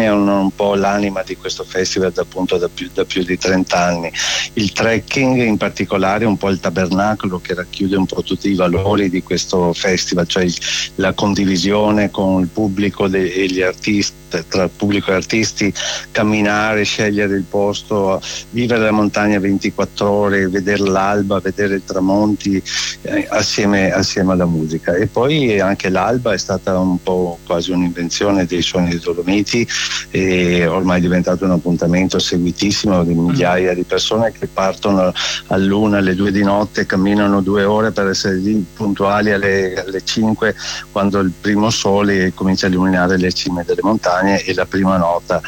testimoniano un po' l'anima di questo festival da più di 30 anni. Il trekking, in particolare un po' il tabernacolo, che racchiude un po' tutti i valori di questo festival, cioè la condivisione con il pubblico e gli artisti, tra pubblico e artisti, camminare, scegliere il posto, vivere la montagna 24 ore, vedere l'alba, vedere i tramonti assieme alla musica. E poi anche l'alba è stata un po' quasi un'invenzione dei Suoni dei Dolomiti, e ormai è diventato un appuntamento seguitissimo di migliaia di persone che partono all'1, alle 2 di notte, camminano 2 ore per essere lì puntuali alle 5, quando il primo sole comincia a illuminare le cime delle montagne e la prima nota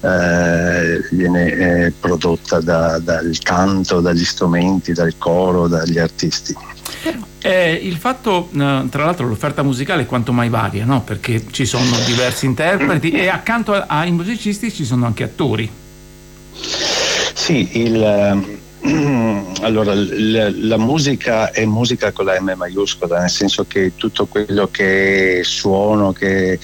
viene prodotta dal canto, dagli strumenti, dal coro, dagli artisti. Il fatto, tra l'altro, l'offerta musicale è quanto mai varia, no? Perché ci sono diversi interpreti e accanto ai musicisti ci sono anche attori. Sì, allora la musica è musica con la M maiuscola, nel senso che tutto quello che è suono, che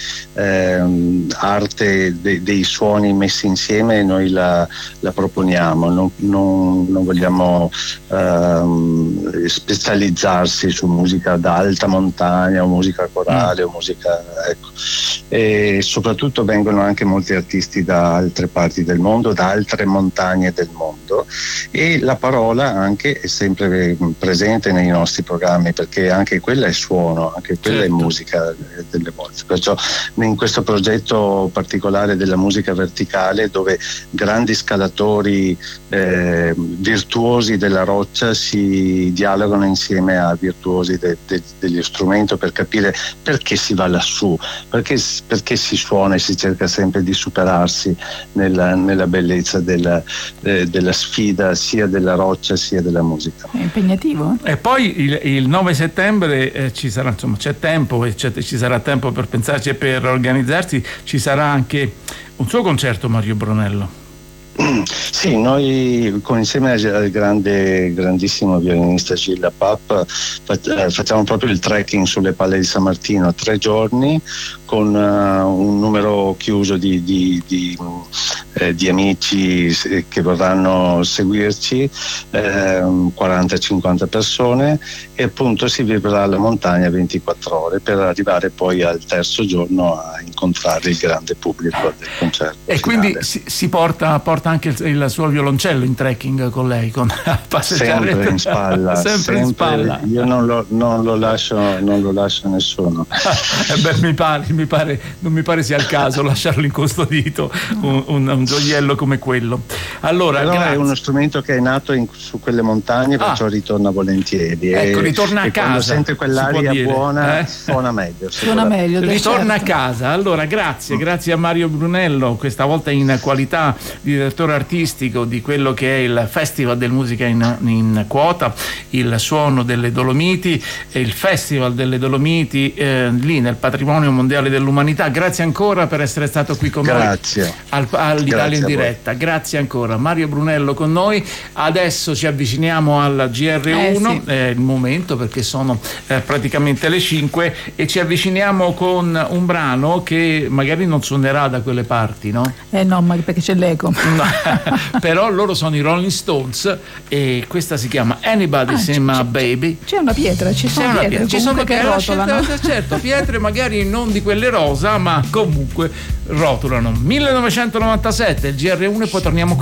arte dei suoni messi insieme, noi la proponiamo, non vogliamo specializzarsi su musica d'alta montagna o musica corale o musica, ecco. E soprattutto vengono anche molti artisti da altre parti del mondo, da altre montagne del mondo, e la parola anche è sempre presente nei nostri programmi, perché anche quella è suono, anche quella certo. È musica delle volte. Perciò in questo progetto particolare della musica verticale, dove grandi scalatori virtuosi della roccia si dialogano insieme a virtuosi degli strumenti, per capire perché si va lassù, perché si suona e si cerca sempre di superarsi nella bellezza della sfida, sia della roccia sia della musica. È impegnativo. E poi il 9 settembre ci sarà, insomma, c'è tempo e ci sarà tempo per pensarci e per organizzarsi. Ci sarà anche un suo concerto, Mario Brunello. Sì, noi insieme al grandissimo violinista Gilles Lapap facciamo proprio il trekking sulle palle di San Martino, 3 giorni con un numero chiuso di amici che vorranno seguirci, 40-50 persone, e appunto si vivrà la montagna 24 ore per arrivare poi al terzo giorno a incontrare il grande pubblico del concerto. E finale. Quindi si porta anche il suo violoncello in trekking con lei, con a passeggiare sempre in spalla, sempre in spalla. Io non lo lascio a nessuno. Non mi pare sia il caso lasciarlo incustodito, un gioiello come quello. Allora, però grazie. È uno strumento che è nato su quelle montagne, perciò ritorna volentieri. Ecco, ritorna a casa. Quando sente quell'aria buona, suona meglio. Ritorna certo. a casa. Allora, grazie a Mario Brunello, questa volta in qualità di direttore artistico di quello che è il Festival del Musica in Quota, il Suono delle Dolomiti, il Festival delle Dolomiti lì nel Patrimonio Mondiale dell'Umanità. Grazie ancora per essere stato qui con noi all'Italia in diretta. Grazie ancora. Mario Brunello con noi. Adesso ci avviciniamo al GR1, è il momento, perché sono praticamente le 5, e ci avviciniamo con un brano che magari non suonerà da quelle parti, no? No, ma perché c'è l'eco. No, però loro sono i Rolling Stones e questa si chiama Anybody Say My Baby. C'è una pietra, ci sono pietre che rotolano. Certo, pietre magari non di quelle rosa, ma comunque rotolano. 1997, il GR1, e poi torniamo qui.